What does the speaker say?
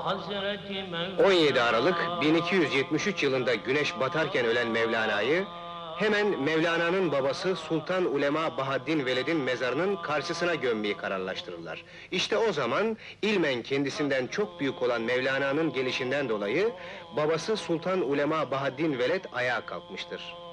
17 Aralık 1273 yılında güneş batarken ölen Mevlana'yı hemen Mevlana'nın babası Sultan Ulema Bahaddin Veled'in mezarının karşısına gömmeyi kararlaştırırlar. İşte o zaman ilmen kendisinden çok büyük olan Mevlana'nın gelişinden dolayı babası Sultan Ulema Bahaddin Veled ayağa kalkmıştır.